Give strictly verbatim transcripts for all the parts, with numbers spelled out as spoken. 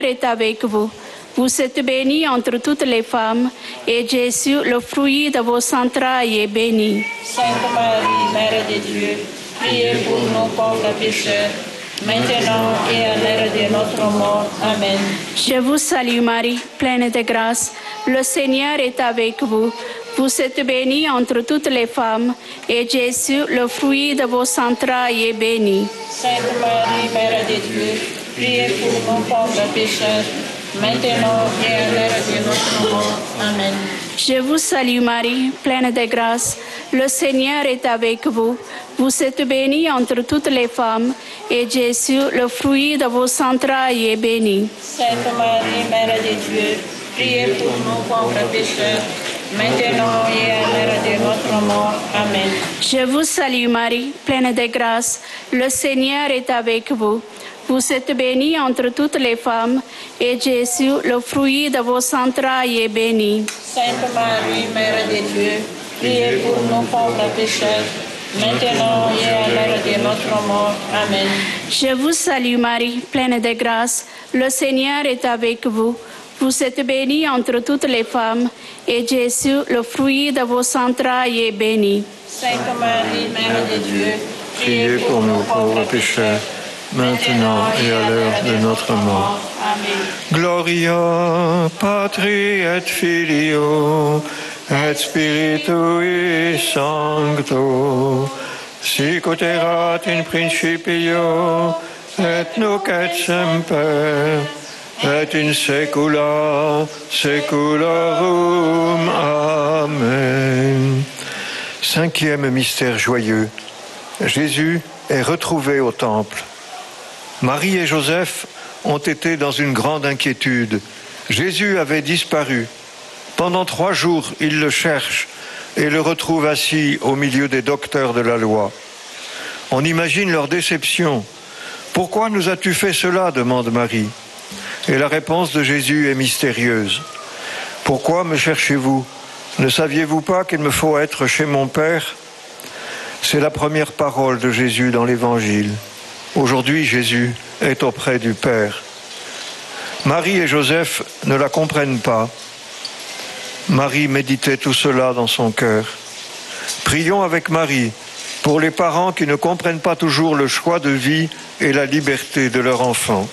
est avec vous. Vous êtes bénie entre toutes les femmes, et Jésus, le fruit de vos entrailles, est béni. Sainte Marie, Mère de Dieu, priez pour nous pauvres pécheurs, maintenant et à l'heure de notre mort. Amen. Je vous salue Marie, pleine de grâce. Le Seigneur est avec vous. Vous êtes bénie entre toutes les femmes, et Jésus, le fruit de vos entrailles, est béni. Sainte Marie, Mère de Dieu, priez pour nous pauvres pécheurs, maintenant et à l'heure de notre mort. Amen. Je vous salue Marie, pleine de grâce. Le Seigneur est avec vous. Vous êtes bénie entre toutes les femmes, et Jésus, le fruit de vos entrailles, est béni. Sainte Marie, Mère de Dieu, priez pour nous pauvres pécheurs, maintenant et à l'heure de notre mort. Amen. Je vous salue Marie, pleine de grâce. Le Seigneur est avec vous. Vous êtes bénie entre toutes les femmes, et Jésus, le fruit de vos entrailles, est béni. Sainte Marie, Mère de Dieu, priez pour nous pauvres pécheurs, maintenant et à l'heure de notre mort. Amen. Je vous salue Marie, pleine de grâce. Le Seigneur est avec vous. Vous êtes bénie entre toutes les femmes, et Jésus, le fruit de vos entrailles, est béni. Sainte Marie, Mère de Dieu, priez pour nous pauvres pécheurs, maintenant et à l'heure de notre mort. Amen. Gloria Patri et Filio et Spiritui Sancto, sic ut erat in principio et nunc et semper et in saecula saeculorum. Amen. Cinquième mystère joyeux. Jésus est retrouvé au temple. Marie et Joseph ont été dans une grande inquiétude. Jésus avait disparu. Pendant trois jours, ils le cherchent et le retrouvent assis au milieu des docteurs de la loi. On imagine leur déception. « Pourquoi nous as-tu fait cela ?» demande Marie. Et la réponse de Jésus est mystérieuse. « Pourquoi me cherchez-vous ? Ne saviez-vous pas qu'il me faut être chez mon Père ?» C'est la première parole de Jésus dans l'Évangile. Aujourd'hui, Jésus est auprès du Père. Marie et Joseph ne la comprennent pas. Marie méditait tout cela dans son cœur. Prions avec Marie pour les parents qui ne comprennent pas toujours le choix de vie et la liberté de leur enfant.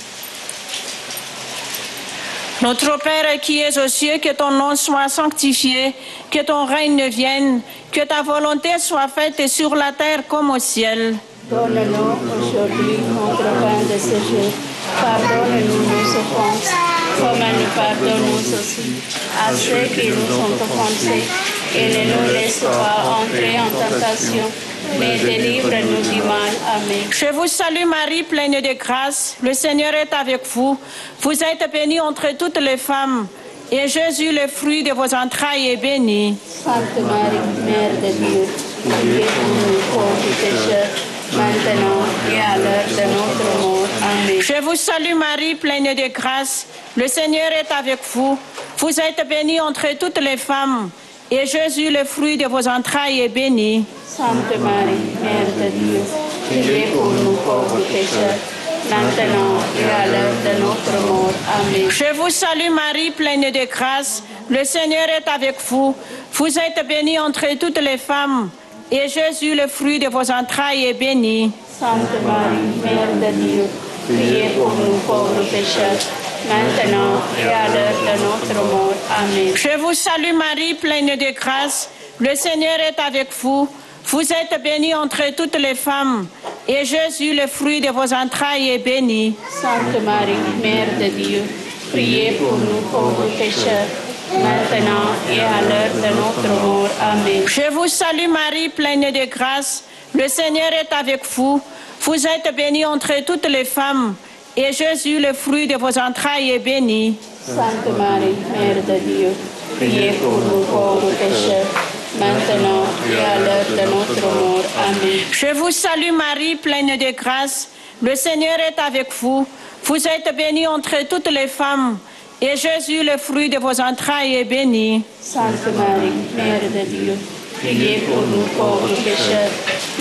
Notre Père qui es aux cieux, que ton nom soit sanctifié, que ton règne vienne, que ta volonté soit faite sur la terre comme au ciel. Donne-nous aujourd'hui notre pain de ce jour. Pardonne-nous nos offenses, comme nous pardonnons aussi à ceux qui nous ont offensés. Et ne nous laisse pas entrer en tentation, mais délivre-nous du mal. Amen. Je vous salue Marie, pleine de grâce. Le Seigneur est avec vous. Vous êtes bénie entre toutes les femmes, et Jésus, le fruit de vos entrailles, est béni. Sainte Marie, Mère de Dieu, priez pour nous pauvres pécheurs, maintenant et à l'heure de notre mort. Amen. Je vous salue Marie, pleine de grâce. Le Seigneur est avec vous. Vous êtes bénie entre toutes les femmes, et Jésus, le fruit de vos entrailles, est béni. Sainte Marie, Mère de Dieu, priez pour nous pauvres pécheurs, maintenant et à l'heure de notre mort. Amen. Je vous salue Marie, pleine de grâce. Le Seigneur est avec vous. Vous êtes bénie entre toutes les femmes, et Jésus, le fruit de vos entrailles, est béni. Sainte Marie, Mère de Dieu, priez pour nous pauvres pécheurs, maintenant et à l'heure de notre mort. Amen. Je vous salue Marie, pleine de grâce. Le Seigneur est avec vous. Vous êtes bénie entre toutes les femmes, et Jésus, le fruit de vos entrailles, est béni. Sainte Marie, Mère de Dieu, priez pour nous pauvres pécheurs, maintenant et à l'heure de notre mort. Amen. Je vous salue Marie, pleine de grâce. Le Seigneur est avec vous. Vous êtes bénie entre toutes les femmes, et Jésus, le fruit de vos entrailles, est béni. Sainte Marie, Mère de Dieu, priez pour nous pauvres pécheurs, maintenant et à l'heure de notre mort. Amen. Je vous salue Marie, pleine de grâce. Le Seigneur est avec vous. Vous êtes bénie entre toutes les femmes, et Jésus, le fruit de vos entrailles, est béni. Sainte Marie, Mère de Dieu, priez pour nous pauvres pécheurs,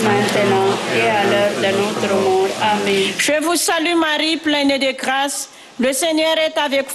maintenant et à l'heure de notre mort. Amen. Je vous salue Marie, pleine de grâce. Le Seigneur est avec